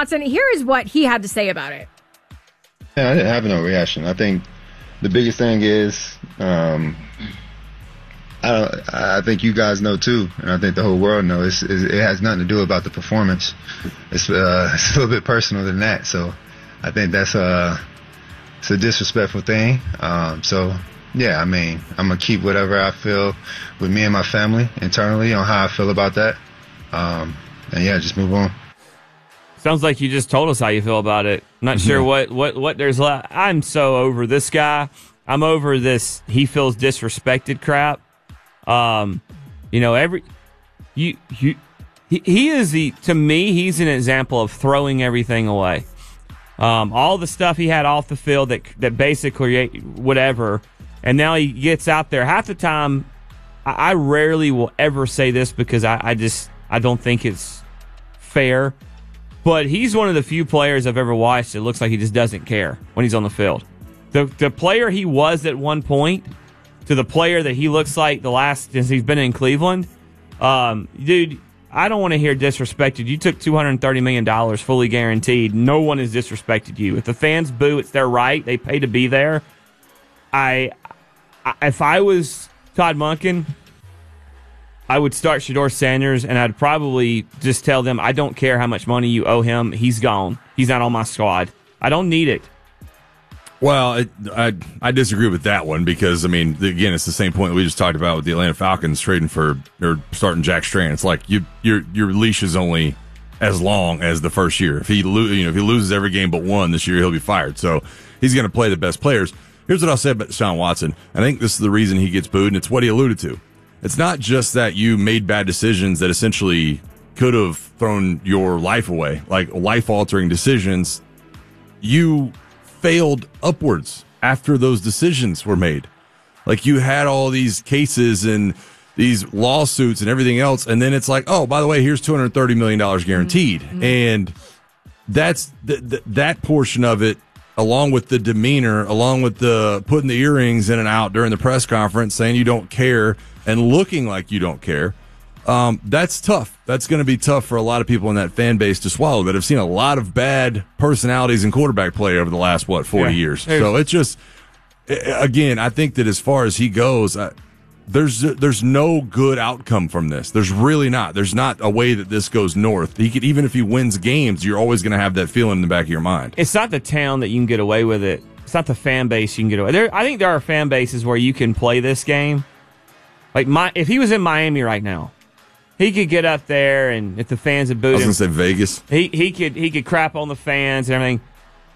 Watson. Here is what he had to say about it. Yeah, I didn't have no reaction. I think the biggest thing is, I think you guys know too, and I think the whole world knows. It has nothing to do about the performance. It's a little bit personal than that. So I think it's a disrespectful thing. So yeah, I mean, I'm gonna keep whatever I feel with me and my family internally on how I feel about that. And yeah, just move on. Sounds like you just told us how you feel about it. I'm not sure what there's left. I'm so over this guy. I'm over this he feels disrespected crap. He is to me, he's an example of throwing everything away. All the stuff he had off the field that basically whatever, and now he gets out there. Half the time, I rarely will ever say this because I don't think it's fair, but he's one of the few players I've ever watched that looks like he just doesn't care when he's on the field. The player he was at one point to the player that he looks like the last since he's been in Cleveland, dude, I don't want to hear disrespected. You took $230 million fully guaranteed. No one has disrespected you. If the fans boo, it's their right. They pay to be there. If I was Todd Monken, I would start Shedeur Sanders, and I'd probably just tell them, I don't care how much money you owe him. He's gone. He's not on my squad. I don't need it. Well, I disagree with that one because, I mean, again, it's the same point that we just talked about with the Atlanta Falcons trading for or starting Jack Strand. It's like your leash is only as long as the first year. If he loses every game but one this year, he'll be fired. So he's going to play the best players. Here's what I'll say about Deshaun Watson. I think this is the reason he gets booed, and it's what he alluded to. It's not just that you made bad decisions that essentially could have thrown your life away, like life-altering decisions. You failed upwards after those decisions were made. Like you had all these cases and these lawsuits and everything else, and then it's like, oh, by the way, here's $230 million guaranteed. Mm-hmm. And that's that portion of it, along with the demeanor, along with the putting the earrings in and out during the press conference, saying you don't care and looking like you don't care. That's tough. That's going to be tough for a lot of people in that fan base to swallow that have seen a lot of bad personalities in quarterback play over the last, 40 years. So it's just, again, I think that as far as he goes, there's no good outcome from this. There's really not. There's not a way that this goes north. Even if he wins games, you're always going to have that feeling in the back of your mind. It's not the town that you can get away with it. It's not the fan base you can get away. I think there are fan bases where you can play this game. Like if he was in Miami right now, he could get up there, and if the fans had booed him, I was going to say Vegas. He could crap on the fans and everything.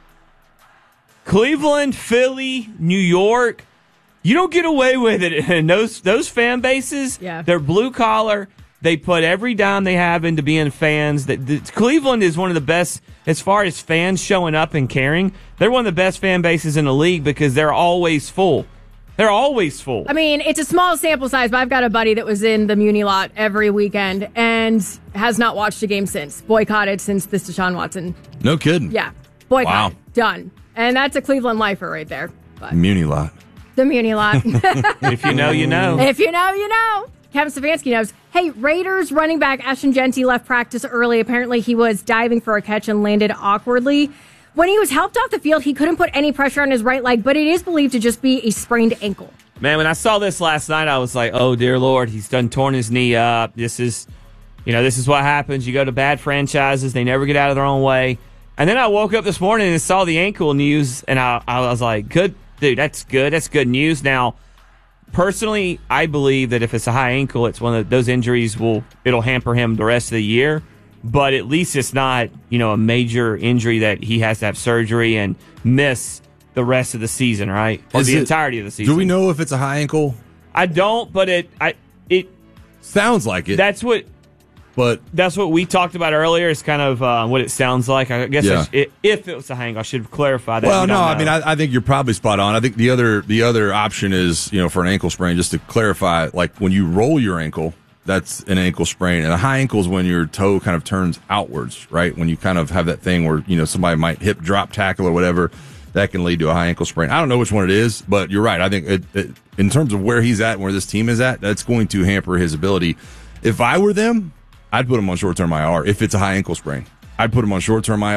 Cleveland, Philly, New York, you don't get away with it. And those fan bases, they're blue collar. They put every dime they have into being fans. Cleveland is one of the best as far as fans showing up and caring. They're one of the best fan bases in the league because they're always full. They're always full. I mean, it's a small sample size, but I've got a buddy that was in the Muni lot every weekend and has not watched a game since. Boycotted since this Deshaun Watson. No kidding. Yeah. Boycott. Wow. Done. And that's a Cleveland lifer right there. But Muni lot. The Muni lot. If you know, you know. If you know, you know. Kevin Stefanski knows. Hey, Raiders running back Ashton Jeanty left practice early. Apparently he was diving for a catch and landed awkwardly. When he was helped off the field, he couldn't put any pressure on his right leg, but it is believed to just be a sprained ankle. Man, when I saw this last night, I was like, oh, dear Lord, he's done torn his knee up. This is what happens. You go to bad franchises. They never get out of their own way. And then I woke up this morning and saw the ankle news, and I was like, good, dude, that's good. That's good news. Now, personally, I believe that if it's a high ankle, it's one of those injuries it'll hamper him the rest of the year. But at least it's not, a major injury that he has to have surgery and miss the rest of the season, right? Or the entirety of the season. Do we know if it's a high ankle? I don't, but it sounds like it. That's what we talked about earlier. Is kind of what it sounds like. I guess if it was a high ankle, I should clarify that. Well, no, I mean, I think you're probably spot on. I think the other option is, for an ankle sprain, just to clarify, like when you roll your ankle, that's an ankle sprain. And a high ankle is when your toe kind of turns outwards, right? When you kind of have that thing where, somebody might hip drop tackle or whatever, that can lead to a high ankle sprain. I don't know which one it is, but you're right. I think in terms of where he's at and where this team is at, that's going to hamper his ability. If I were them, I'd put him on short-term IR if it's a high ankle sprain. I'd put him on short-term IR.